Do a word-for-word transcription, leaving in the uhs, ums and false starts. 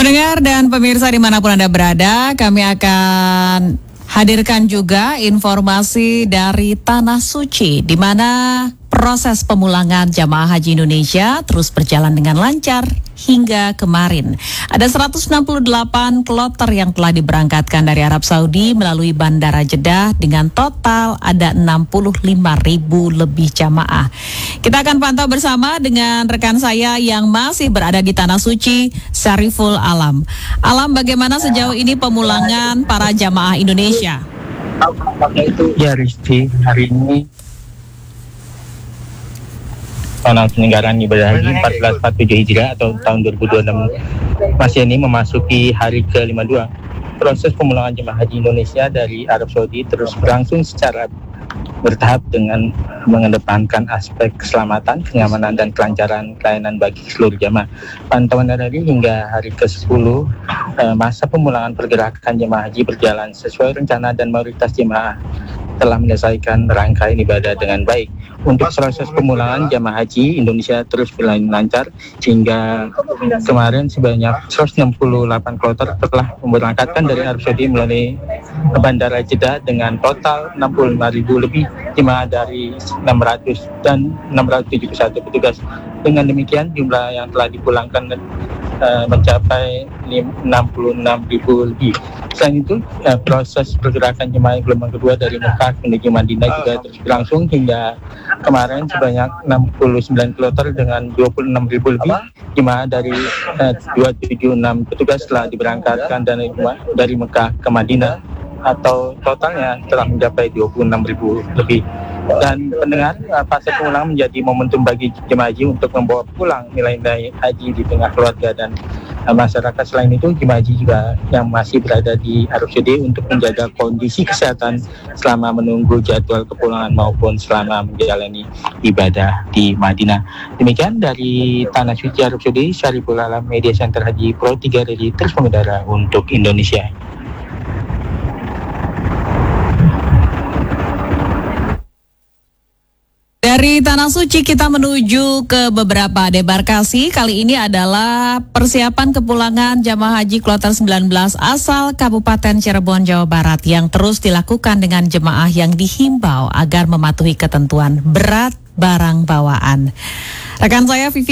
Pendengar dan pemirsa dimanapun Anda berada, kami akan hadirkan juga informasi dari Tanah Suci, di mana proses pemulangan jamaah haji Indonesia terus berjalan dengan lancar hingga kemarin. Ada seratus enam puluh delapan kloter yang telah diberangkatkan dari Arab Saudi melalui Bandara Jeddah dengan total ada enam puluh lima ribu lebih jamaah. Kita akan pantau bersama dengan rekan saya yang masih berada di Tanah Suci, Syariful Alam. Alam, bagaimana sejauh ini pemulangan para jamaah Indonesia? Ya, Rizky, hari ini tahun penyelenggaraan ibadah haji seribu empat ratus empat puluh tujuh Hijriah atau tahun dua ribu dua puluh enam masih ini memasuki hari ke lima puluh dua. Proses pemulangan jemaah haji Indonesia dari Arab Saudi terus berlangsung secara bertahap dengan mengedepankan aspek keselamatan, kenyamanan, dan kelancaran pelayanan bagi seluruh jemaah. Pantauan dari hingga hari ke sepuluh, eh, masa pemulangan pergerakan jemaah haji berjalan sesuai rencana dan mayoritas jemaah telah menyelesaikan rangkaian ibadah dengan baik. Untuk proses pemulangan jamaah haji Indonesia terus berjalan lancar hingga kemarin sebanyak seratus enam puluh delapan kloter telah memberangkatkan dari Arab Saudi melalui Bandara Jeddah dengan total enam puluh lima ribu lebih jemaah dari enam ratus dan enam ratus tujuh puluh satu petugas. Dengan demikian jumlah yang telah dipulangkan uh, mencapai enam puluh enam ribu lebih. Selain itu, uh, proses pergerakan jemaah gelombang kedua dari Mekah menuju Madinah juga terus berlangsung hingga kemarin sebanyak enam puluh sembilan kloter dengan dua puluh enam ribu lebih jemaah dari uh, dua ratus tujuh puluh enam petugas telah diberangkatkan dari, dari Mekah ke Madinah, atau totalnya telah mencapai dua puluh enam ribu lebih. Dan pendengar, fase pemulangan menjadi momentum bagi jemaah haji untuk membawa pulang nilai-nilai haji di tengah keluarga dan uh, masyarakat. Selain itu, jemaah haji juga yang masih berada di Arab Saudi untuk menjaga kondisi kesehatan selama menunggu jadwal kepulangan maupun selama menjalani ibadah di Madinah. Demikian dari Tanah Suci Arab Saudi, Syariful Alam, Media Center Haji Pro tiga Ready terus mengudara untuk Indonesia. Dari Tanah Suci kita menuju ke beberapa debarkasi. Kali ini adalah persiapan kepulangan jamaah haji kloter sembilan belas asal Kabupaten Cirebon, Jawa Barat yang terus dilakukan dengan jemaah yang dihimbau agar mematuhi ketentuan berat barang bawaan. Rekan saya Vivi